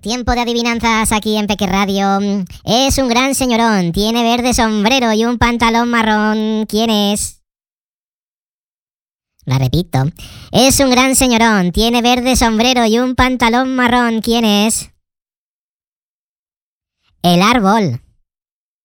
Tiempo de adivinanzas aquí en Peque Radio. Es un gran señorón, tiene verde sombrero y un pantalón marrón. ¿Quién es? La repito. Es un gran señorón, tiene verde sombrero y un pantalón marrón. ¿Quién es? El árbol.